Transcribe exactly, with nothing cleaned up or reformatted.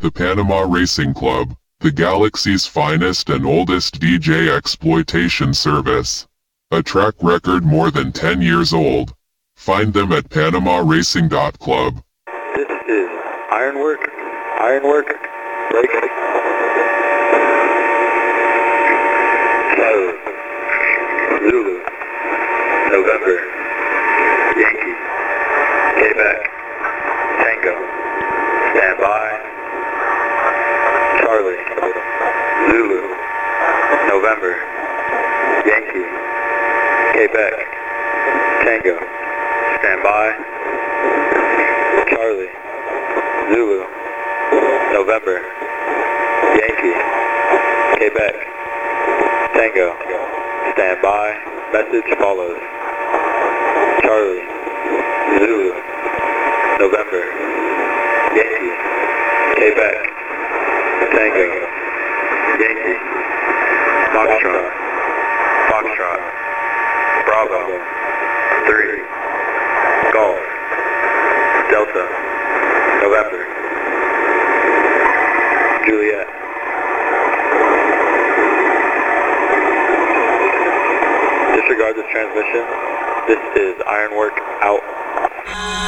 The Panama Racing Club, the galaxy's finest and oldest D J exploitation service. A track record more than ten years old. Find them at panama racing dot club. This is Ironwork, Ironwork, break. Charlie, Zulu, November, Yankee, Quebec, Tango, stand by. Charlie, Zulu, November, Yankee, Quebec, Tango, stand by. Charlie, Zulu, November, Yankee, Quebec, Tango, stand by. Message follows. Charlie, Zulu, November, Yankee, Quebec, Tango, Yankee, Foxtrot, Foxtrot, Bravo, three, Golf, Delta, November, Juliet. Disregard this transmission. This is Ironwork out.